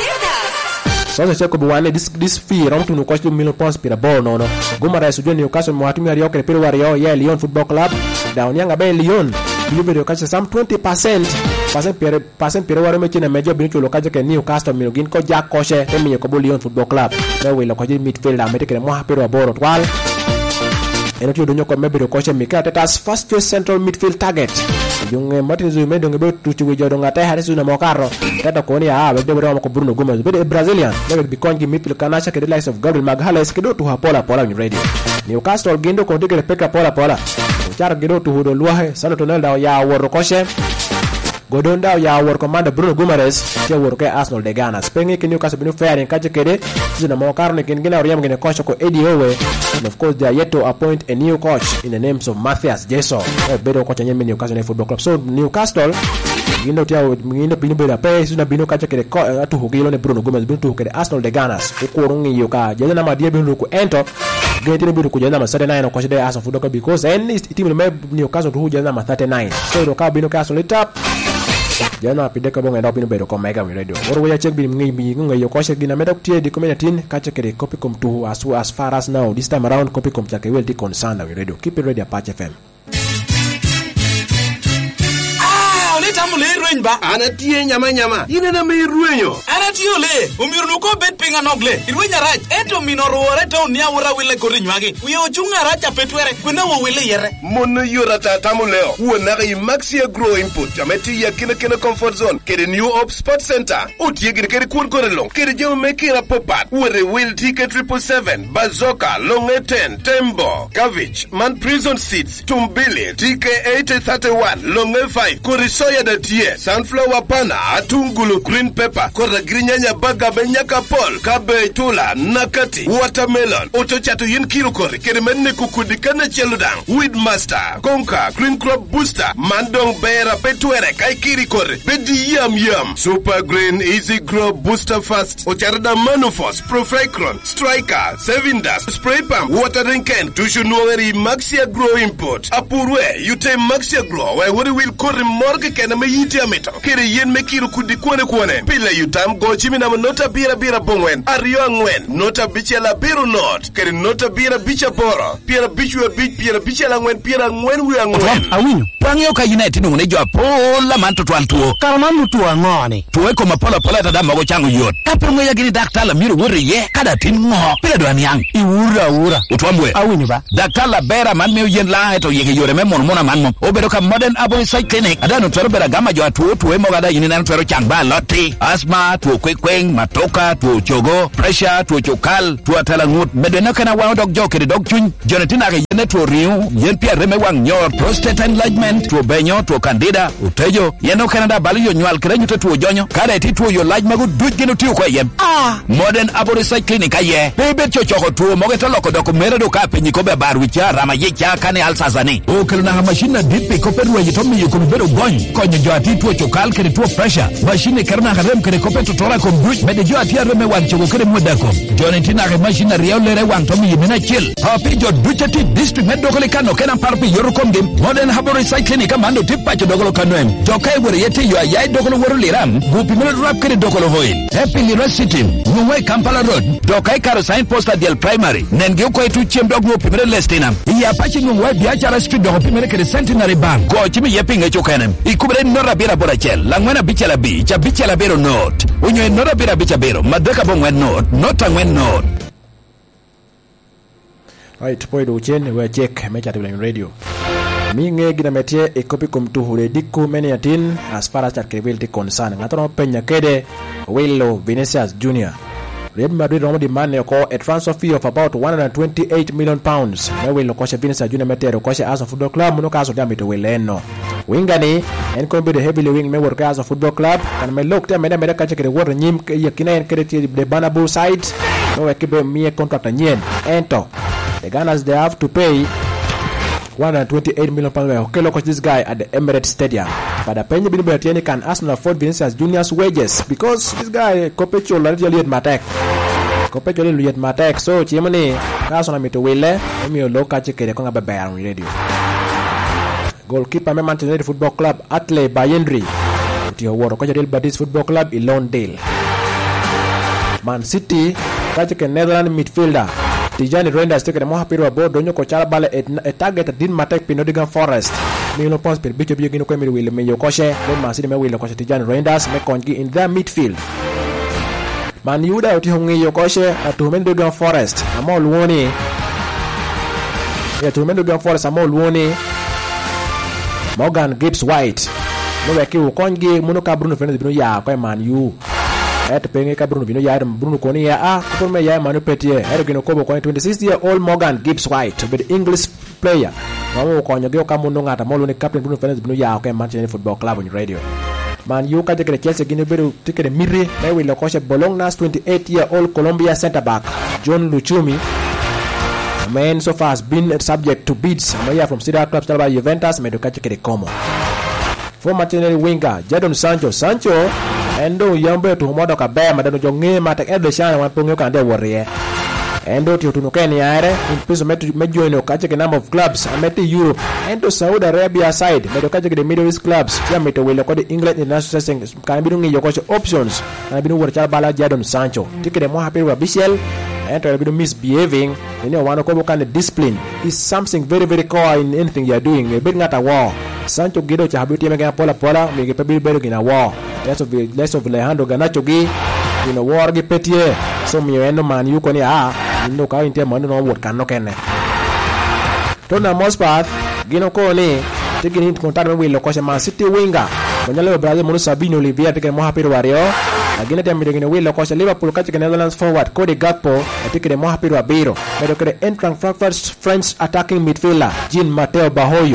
So se ko buwane this this fee round to no cost million pounds per ball no no. Guimaraes ujue Newcastle mwatumi ari yoke pere wari yo ya Lyon Football Club down yanga be Lyon bibe de kache some twenty percent percent per percent per wari mechi na mejo bincho lokaje ke Newcastle milogin ko ja koshe emi ko Lyon Football Club be we lokaje midfielder american mo hapero boro twal. And you don't know maybe the coach Mikel Arteta's first choice central midfield target. Yung Martin Zume don't go to to jo donga tai harisu na mokaro. Tata ko ni ah be de ko Bruno Guimaraes be Brazilian. They be kon gi midfield kanasha ke the likes of Gabriel Magalhaes ke do to hapola pola on radio. Newcastle gendo ko tigre peka pola pola. Char gendo to hudo luahe sano tonel da ya wor koshe. Godonda ya wor commander Bruno Guimaraes ya wor ke Arsenal de Ghana. Spain ke Newcastle binu fair en kaje kede zina mokaro ne ken gina oriam gene coach ko Eddie Howe. And of course they are yet to appoint a new coach in the names of Matthias Jesson. A better coach in Newcastle Football Club. So Newcastle gindo tia ngindo binu beda pe suna binu kaje kede atu hugilo ne Bruno Guimaraes binu ke Arsenal de Ghana. Ukurungi yoka jana na madie binu ku ento gete binu ku jana ma thirty-nine coach de Arsenal Football Club because any team me Newcastle to jana ma thirty-nine. So do ka binu ka Arsenal tap jana pideka bonga ndo binu bedo ko mega radio woro ya check bi ngi bi ngi yo ko check gina medok tie di community ka check de copy com to as as far as now this time around copy com check will be concerned with radio keep it ready Apache F M. Tamu le rueny ba ana tie nyama nyama ine na me ruenyo ana tio le umiru no ko bet pinga nogle irwenya raj eto minoro reto ni awura wile korinywagi uyo chunga racha petwere kuna wo wile yere mono yorata tamu leo wona ga maxia grow input ameti ya kina kina comfort zone kede new op sport center utie gine kede kun korelong kede jemo mekira popat wore will ticket triple seven bazooka long ten tembo cabbage man prison seats tumbili T K eight thirty-one long five kurisoya da tie sunflower pana, atungulu, green pepper, kora grinyanya baga benyaka pol, cabbage tula, nakati, watermelon, oto chato yin kilo kori, kere menne kukudi kana cheludang, weed master, konka, green crop booster, mandong beara petuere, kai kiri kori, bedi yam yam, super green, easy grow, booster fast, ocharada manufos, profecron, striker, saving dust, spray pump, watering can, tushu nuweri, maxia grow import, apurwe, you take maxia grow, where would will kori morgue kena me yiti amito, kere yen me kiro kudi kwane kwane, pila yutam go chimina nota bira bira bongwen, ariyo angwen, nota bicha la biro not, kere nota bira bicha boro, pira bichwe bich, pira bicha la ngwen, pira ngwen wi angwen. Awinyo, pangyo ka United nungune jo apola manto tuan tuo. Karamanu tuwa ngoni. Tuwe koma pola pola tada mago changu yot. Kape mwe ya gini daktala miru wuri ye, kada tin ngo. Pila doan yang. Iura ura. Utuambwe. Awinyo ba. Daktala bera man me uyen la eto yeke yore me mon mona man mo. Obedo ka modern abo side clinic. Adano tuwero bera gama jo atuo tuwe mo gada yini nanu tuwero changba loti. Asma, tuo kwekweng, matoka, tuo chogo, pressure, tuo chokal, tuo talangut. Bedo na kana wao dog jo kere dog chun. Jonetina ke yene tuo riu. Yen pia reme wang nyor. Prostate enlargement, tuo benyo, tuo candida, utejo. Yeno Canada bali yo nyual kere nyute tuo jonyo. Kare ti tuo yo laj magu duj genu tiyo kwa yem. Ah! Modern Aboricide Clinic aye. Bebe chochoko tuo mogeta loko doko mere do ka penyi kobe barwicha rama yecha kane alsazani. O kere na machine dipi kope ruwe jitomi yu kumibero gony. Konye jo ati tuo chokal kere tuo pressure. Machine kere na harem kere kope tutora kom duj. Bede jo ati areme wang chogo kere mweda kom. Jone tina ke machine riao lere wang tomi yimina chill. Hapi jo duj ati district med doko le kano kena parpi yoro kom game. Modern Aboricide Clinic amando tipa cho doko lo kano em. Jokai were yete yo ayai doko lo woro liram. Gupi mele rap kere doko lo hoil. Happy University. Mwe Kampala Road. Dokai karo sign posta dial primary. Nenge uko etu chiem dog mo pimere lestina. Iya pachi mwe biachara street doko pimere kere centenary bank. Ko chimi yepinge chokanem. Ikubere nora bira borachel. Langwena bicha la bi. Cha bicha la biro note. Unyo nora bira bicha biro. Madaka bongwen note. Nota ngwen note. Right, poido uchene we check mecha tebele radio. Minge gina metie ekopi kumtuhure diku meni yatin as far as that credibility concern. Ngatono penya kede Willow Vinicius Junior Real Madrid romo demand yoko a transfer fee of about one hundred twenty-eight million pounds. Na Willow koshe Vinicius Junior metie koshe Asa Football Club muno kaso diamito Wileno. Wingani en kombe de heavily wing me work as a football club kan me look te me me kache kede wor nyim ke yakina en kede de Banabu side. No ekibe mi contract nyen ento. The Gunners they have to pay one hundred twenty-eight million pounds. Okay, look at this guy at the Emirates Stadium. But the penny bill Bertiani can Arsenal afford Vinicius Junior's wages because this guy Kopecho largely at Matek. Kopecho largely at Matek. So Chimney, Arsenal me to Wille, me local check the Conga Bayan radio. Goalkeeper Manchester United Football Club Atle Bayendry. Tio Waro Real Betis Football Club in Londale. Man City, Kachike Netherlands midfielder. Tijani Reinders take the Mohapiro aboard Donyo Kochara Bale a target that didn't matter Pinodigan Forest. Milo Pons per Bicho Bigino Kwemi will me Yokoshe, then Man City will Koshe Tijani Reinders, Mekongi in their midfield. Man Yuda Utihungi Yokoshe at Tumendogan Forest, Amol Woni. Yeah, Tumendogan Forest, Amol Woni. Morgan Gibbs White. No Waki Ukongi, Munoka Bruno Fernandez, ya, Man U. Et penge ka Bruno Vino ya Bruno Koni ya ah kutume ya Manu Petie Ergino Kobo kwa twenty-six year old Morgan Gibbs White to be the English player. Wamo kwa nyoge kama ndo ngata molo ni captain Bruno Fernandes Bruno ya kwa Manchester Football Club on radio. Man U ka jekere Chelsea gine beru tikere miri na wi lokoshe Bologna's twenty-eight year old Colombia center back John Luchumi. A man so far has been subject to bids amaya from Serie A clubs by Juventus medoka jekere Como. Former Chelsea winger Jadon Sancho Sancho endo yambe to modo ka be madano jonge mata edo shana wan pongo kan de worrie endo ti tunu ken yare in piso metu mejoino ka check number of clubs ameti Europe endo Saudi Arabia side medo ka check the Middle East clubs ya meto wele ko the England international sing kan bidu ngi yoko options kan bidu wor cha bala Jadon Sancho tikere mo happy wa Bichel ento bidu misbehaving you know one ko kan discipline is something very very core in anything you are doing a bit ngata war Sancho gido cha habuti mega pola pola mege pebil bedo gina war less of less of Alejandro Garnacho gi you know war gi petie so mi eno Man U ko ni ah no ka inte mo no wot kan no kenne Tottenham Hotspur gino ko ni tigini kontar me wilo ko Man City winger ko nyalo Brazil mo Sabino Oliveira tigini mo hapiro wario agina tem tigini wilo ko Liverpool ka tigini Netherlands forward Cody Gakpo tigini mo hapiro abiro medo kre entrant Frankfurt French attacking midfielder Jean Mateo Bahoyo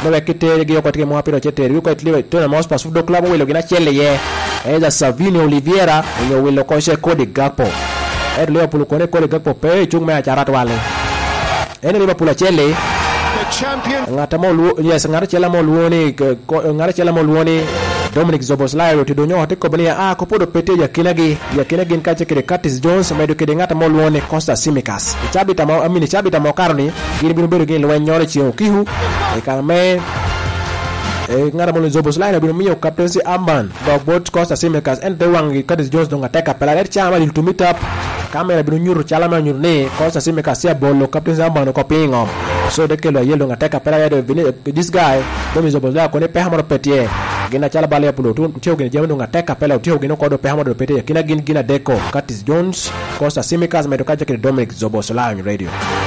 no ekite gi ko tike mo apiro chete ko itliwe to na Hotspur Football Club wilo gina chele ye eza Savino Oliveira yo wilo ko she Cody Gakpo er Liverpool ko ne Cody Gakpo pe chung me acharat wale ene Liverpool chele ngata mo lu yes ngara chela mo luoni ngara chela mo luoni Dominic Zoboslai to donyo hate ko bania a ko podo pete ya kinagi ya kinagi nka chekere Curtis Jones medo kede ngata mo luoni Costa Simicas chabita mo amini chabita mo karni gini binu bedo gini lwen nyole chiyo kihu e karame e ngara mo Zoboslai binu miyo captaincy amban dog bot Costa Simicas ente wangi Curtis Jones donga teka pela er chama dil to meet up kamera binu nyuru chalama nyuru ne Costa Simicas ya bolo captaincy amban ko pingo so de kelo yelo ngateka pela ya this guy Dominic Zoboslai ko ne pe hamaro petie gina chala bale ya pulo tu tio gina jamu ngateka pela tio gina ko do pe hamaro petie kina gina gina Deco Curtis Jones Costa Simicas medoka chake Dominic Zoboslai radio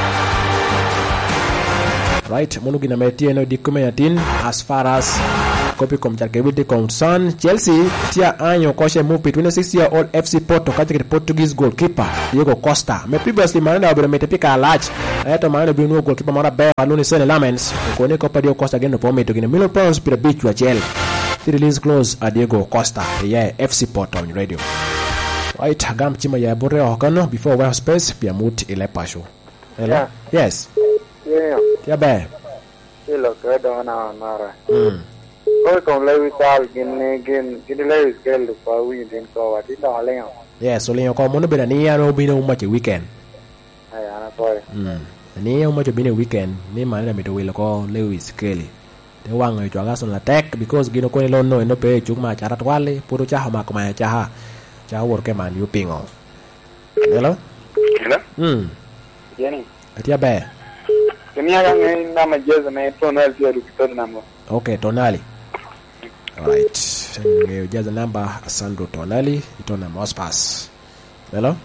right munu gina metie no dikumeyatin as far as copy communicated concern Chelsea tia anyo koshe move between six year old F C Porto kati the Portuguese goalkeeper Diego Costa me previously manenda obere metepika large ayeto manenda binu goalkeeper mara be aluni sene lamens ko ne ko Diego Costa geno pometo gina million pounds per beach wa Chelsea the release close a Diego Costa yeah F C Porto on radio right gam chima ya bore okano before we have space pia mut ile pasho hello yeah. Yes yeah yeah be hello kedo na nara mm Oi con Lewis al gin gin gin Lewis gel pa wi din so wa ti da le yeah so le ko mo no bena ni ya no bino ma che weekend ai ana poi mm ni ya mo che bino weekend ni ma na mi to wi ko Lewis Kelly te wanga jo ga son la tech because gino ko lo no no pe chu ma charat wale puru cha ma ko ma cha ha cha wor ke man yu pingo hello hello mm yeni atia be kenia ga ngai na ma jeza na tonal ti ru to na mo okay tonali alright nge jaza namba Sandro Tonali itona Hotspur hello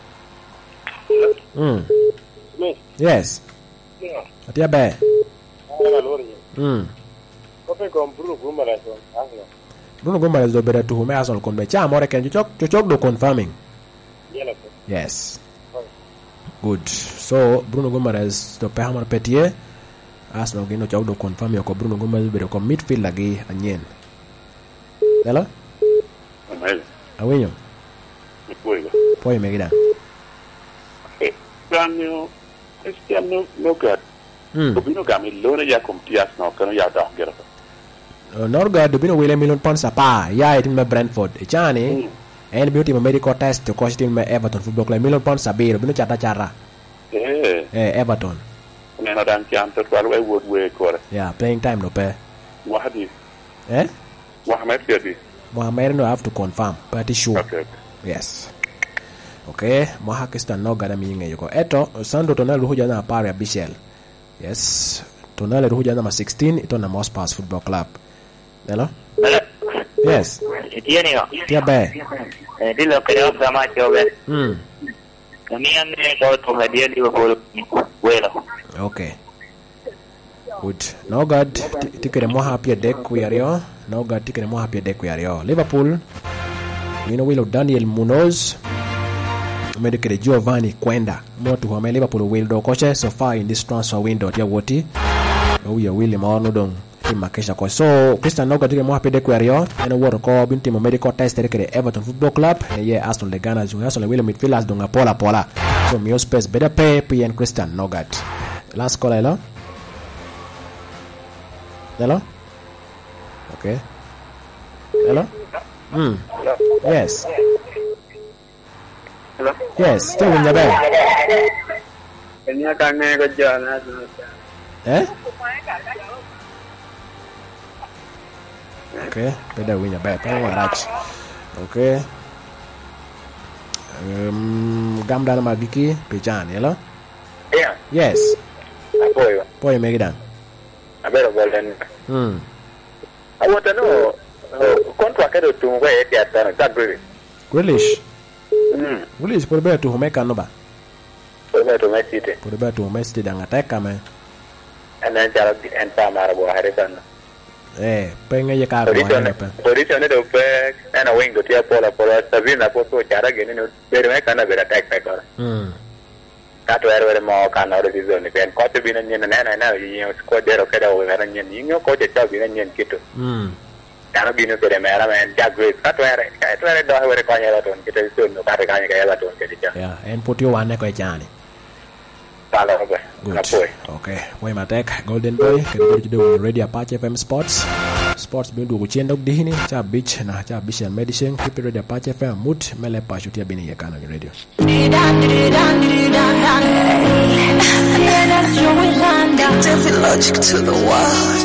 mm yes yeah atia be ala lori mm ko pe ko Bruno Guimaraes asno Bruno Guimaraes do bere tu me asol kon be cha more ken chok chok do confirming yela yes good so Bruno Guimaraes to pe hamar petie asno gino chok do confirm yo ko Bruno Guimaraes bere ko midfield lagi anyen hello amel awenyo puedo poi me gida cambio este año no que mm bino gami lona ya compias no kano ya da gero Norga do bino wile million pounds apa ya itin me Brentford e chani en beauty me medical test to cost in me Everton Football Club million pounds abiro bino chata chara eh eh Everton me na dan kiam to twelve would we kore yeah playing time no pe wahdi eh Mohamed Kedi Mohamed no have to confirm pretty sure okay yes okay Mohakistan no gada minge yuko eto Sandro Tonali huja na pare ya Bichel yes Tonali huja na sixteen ito na Hotspur Football Club hello yes tiene no tia be eh dilo creo que más yo ver mm también ne ko to hadia Liverpool wela okay good no god tikere mo happy deck we are yo no god tikere mo happy deck we are yo Liverpool you know Willow Daniel Munoz medikere Giovanni Kwenda motu wa Liverpool will do coach so far in this transfer window ya woti we are William Arnoldon makesha ko so Christian no god tikere mo happy deck we are yo and what ko binti mo medical test tikere Everton Football Club and yeah Aston the Gunners you Aston William midfielders donga pola pola so Mio space better pay P and Christian no god last call hello hello okay hello mm yes hello yes still in the bed kenia ka ngai ko jana eh okay better win your back kan warach okay um gamda na magiki pijan hello yeah yes apoyo poi megidan abero golden mm awota no contract do tu we e dia tan ka Grealish Grealish mm Grealish por beto humeka no ba por beto Messi te por beto Messi danga teka me ana jara di enta mara bo hare tan eh penga ye ka ko ne pe Torito ne do pe ana wing do tia pola pola Savina po to jara gene no pero me kana bera tek tek ora mm That where where more can or season again. Caught to be in Yen and I you squad there okay over and you know coach itself in Yen Kito. Mm. Cannot be no good and Jack Grace. That where that where I don't have a coin to get a soon no Catagani to get it. Yeah, and put you one neck Johnny. Good. Okay. Why my tech Golden Boy can do Radio Apache F M Sports. Sports bindu kuchenda kudihini cha beach na cha beach and medicine kipi Radio Apache F M mut mele pa shutia bini ya kana radio. Logic to the world.